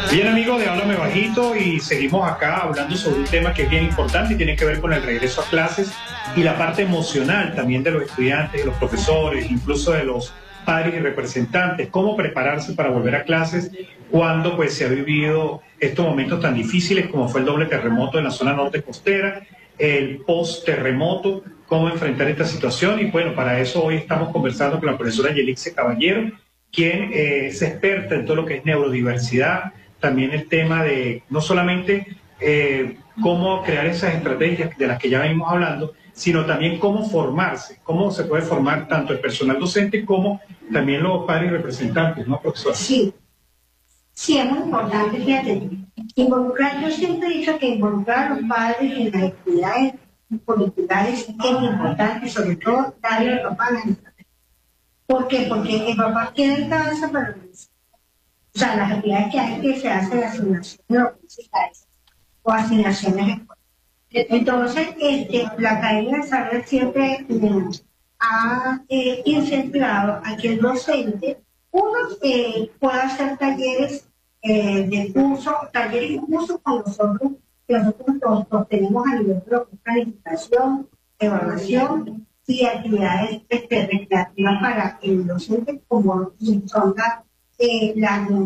Bien, amigos de Háblame Bajito, y seguimos acá hablando sobre un tema que es bien importante y tiene que ver con el regreso a clases y la parte emocional también de los estudiantes, de los profesores, incluso de los padres y representantes, cómo prepararse para volver a clases cuando pues se ha vivido estos momentos tan difíciles como fue el doble terremoto en la zona norte costera, el post-terremoto, cómo enfrentar esta situación. Y bueno, para eso hoy estamos conversando con la profesora Yelixe Caballero, quien es experta en todo lo que es neurodiversidad, también el tema de no solamente cómo crear esas estrategias de las que ya venimos hablando, sino también cómo formarse, cómo se puede formar tanto el personal docente como también los padres y representantes, ¿no, profesor? Sí, sí, es muy importante, fíjate, involucrar, yo siempre he dicho que involucrar a los padres en las actividades curriculares es importante, sobre todo darle al papá la estrategia. ¿Por qué? Porque el papá queda en cabeza para organizar. O sea, las actividades que hay que se hacen, asignaciones universitarias o asignaciones escolares. Entonces, la Academia de Saber siempre ha incentivado a que el docente, uno, pueda hacer talleres de curso, talleres y cursos con nosotros, que nosotros los tenemos a nivel de planificación, evaluación y actividades recreativas para el docente, como son las